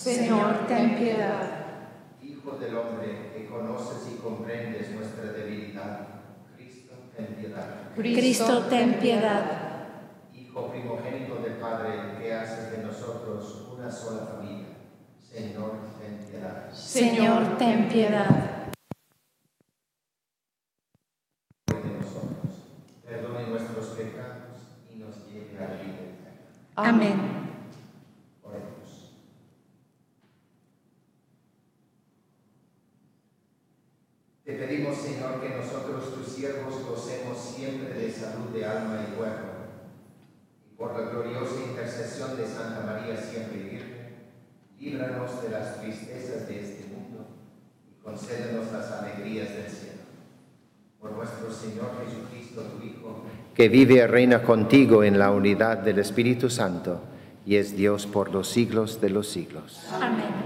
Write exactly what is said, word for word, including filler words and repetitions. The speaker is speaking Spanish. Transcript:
Señor, ten piedad. Hijo del hombre, que conoces y comprendes nuestra debilidad, Cristo, ten piedad. Cristo, ten piedad. Hijo primogénito del Padre, que haces de nosotros una sola familia, Señor, ten piedad. Señor, ten piedad. De nosotros, perdone nuestros pecados y nos lleve a la vida eterna. Amén. Oremos. Te pedimos, Señor, que nosotros, tus siervos, gocemos siempre de salud de alma y cuerpo, y por la gloriosa intercesión de Santa María siempre Virgen, líbranos de las tristezas de este mundo y concédenos las alegrías del cielo. Por nuestro Señor Jesucristo, tu Hijo, que vive y reina contigo en la unidad del Espíritu Santo, y es Dios por los siglos de los siglos. Amén.